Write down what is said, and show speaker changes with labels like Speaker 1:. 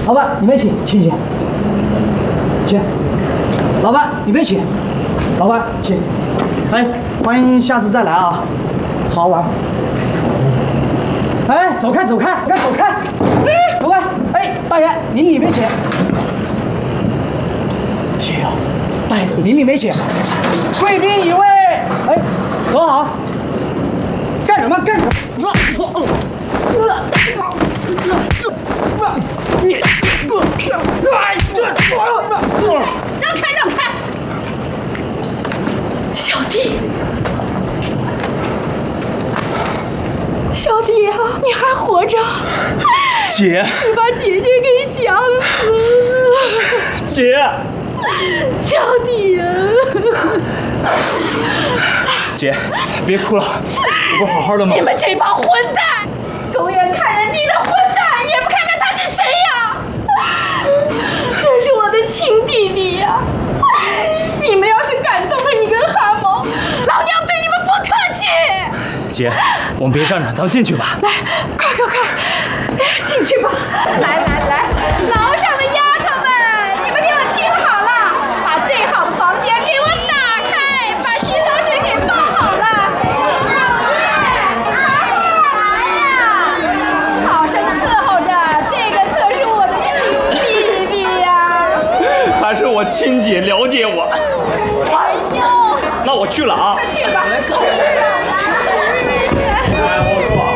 Speaker 1: 老板，你别请，请。老板，你别请。老板，请。哎，欢迎下次再来啊，好好玩。哎，走开，走开，走开，走开！哎，大爷，您里面请。哎呦，大爷，您里面请。贵宾一位。哎，走好。干什么？干什么？你，
Speaker 2: 让开，让开！小弟，小弟啊，你还活着？
Speaker 1: 姐，
Speaker 2: 你把姐姐给想死了。
Speaker 1: 姐，
Speaker 2: 小弟呀！
Speaker 1: 姐，别哭了，我不好好的吗？
Speaker 2: 你们这帮混蛋，狗眼看人低的混蛋，也不看看他是谁呀！这是我的亲弟弟呀！你们要是敢动他一根汗毛，老娘对你们不客气！
Speaker 1: 姐，我们别站着，咱们进去吧。
Speaker 2: 来，快，进去吧！来，楼上的丫头们，你们给我听好了，把最好的房间给我打开，把洗澡水给放好了。好生伺候着，这个可是我的亲弟弟呀！
Speaker 1: 还是我亲姐了解我。
Speaker 2: 哎呦，
Speaker 1: 那我去了啊。
Speaker 2: 快去吧！
Speaker 1: 哎，我说。